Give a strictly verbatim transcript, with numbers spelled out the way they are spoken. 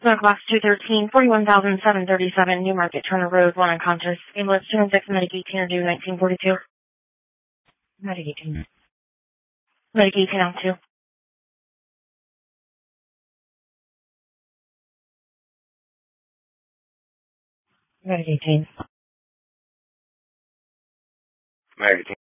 Box two thirteen, forty-one thousand seven hundred thirty-seven, Newmarket, Turner Road, one unconscious. Ambulance two one six, Medic eighteen or due nineteen forty-two. Medic eighteen. Medic eighteen on two. Medic eighteen. Medic eighteen.